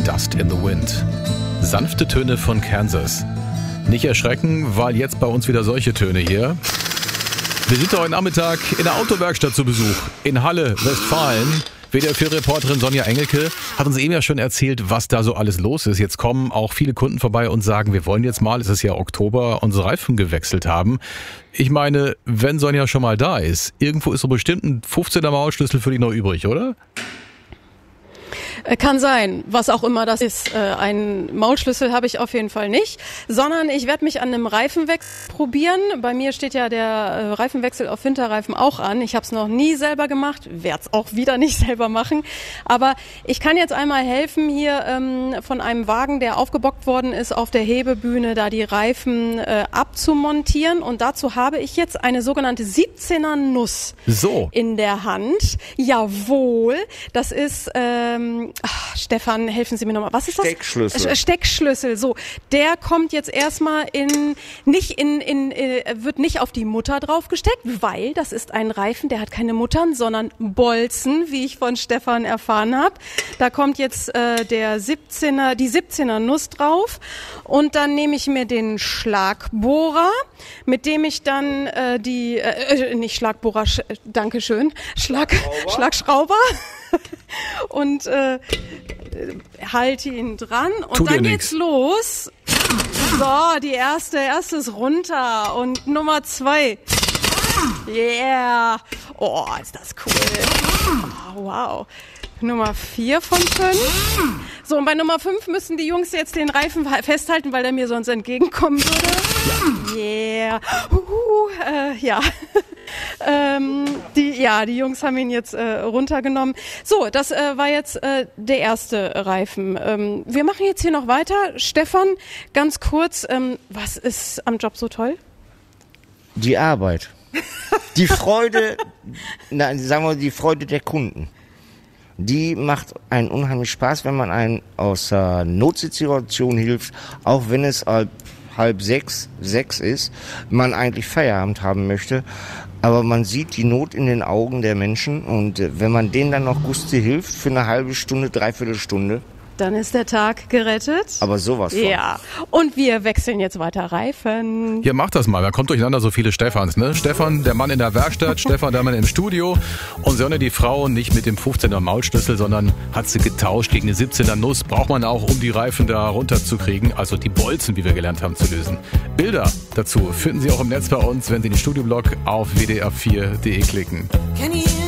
Dust in the Wind. Sanfte Töne von Kansas. Nicht erschrecken, weil jetzt bei uns wieder solche Töne hier. Wir sind heute Nachmittag in der Autowerkstatt zu Besuch in Halle, Westfalen. WDR4-Reporterin Sonja Engelke hat uns eben ja schon erzählt, was da so alles los ist. Jetzt kommen auch viele Kunden vorbei und sagen, wir wollen jetzt mal, es ist ja Oktober, unsere Reifen gewechselt haben. Ich meine, wenn Sonja schon mal da ist, irgendwo ist so bestimmt ein 15er Maulschlüssel für dich noch übrig, oder? Kann sein, was auch immer das ist. Einen Maulschlüssel habe ich auf jeden Fall nicht, sondern ich werde mich an einem Reifenwechsel probieren. Bei mir steht ja der Reifenwechsel auf Winterreifen auch an. Ich habe es noch nie selber gemacht, werde es auch wieder nicht selber machen. Aber ich kann jetzt einmal helfen, hier von einem Wagen, der aufgebockt worden ist, auf der Hebebühne da die Reifen abzumontieren. Und dazu habe ich jetzt eine sogenannte 17er Nuss in der Hand. Jawohl, das ist... Stefan, helfen Sie mir nochmal. Was ist das? Steckschlüssel. Steckschlüssel. So, der kommt jetzt erstmal wird nicht auf die Mutter draufgesteckt, weil das ist ein Reifen, der hat keine Muttern, sondern Bolzen, wie ich von Stefan erfahren habe. Da kommt jetzt die 17er Nuss drauf und dann nehme ich mir den Schlagbohrer, mit dem ich dann nicht Schlagbohrer, Dankeschön, Schlagschrauber. Und halte ihn dran und dann geht's los. So, die erste ist runter und Nummer 2. Yeah. Oh, ist das cool. Oh, wow. Nummer 4 von 5. So, und bei Nummer 5 müssen die Jungs jetzt den Reifen festhalten, weil der mir sonst entgegenkommen würde. Yeah. Ja. Die Jungs haben ihn jetzt runtergenommen. So, das war jetzt der erste Reifen. Wir machen jetzt hier noch weiter. Stefan, ganz kurz, was ist am Job so toll? Die Arbeit. Die Freude, sagen wir die Freude der Kunden. Die macht einen unheimlich Spaß, wenn man einen aus einer Notsituation hilft, auch wenn es halb sechs ist, man eigentlich Feierabend haben möchte. Aber man sieht die Not in den Augen der Menschen und wenn man denen dann noch Gusti hilft für eine halbe Stunde, dreiviertel Stunde, dann ist der Tag gerettet. Aber sowas von. Ja, und wir wechseln jetzt weiter Reifen. Hier, macht das mal. Da kommt durcheinander so viele Stefans, ne? Stefan, der Mann in der Werkstatt, Stefan, der Mann im Studio. Und Sonja, die Frau, nicht mit dem 15er Maulschlüssel, sondern hat sie getauscht gegen eine 17er Nuss. Braucht man auch, um die Reifen da runterzukriegen, also die Bolzen, wie wir gelernt haben, zu lösen. Bilder dazu finden Sie auch im Netz bei uns, wenn Sie den Studioblog auf wdr4.de klicken.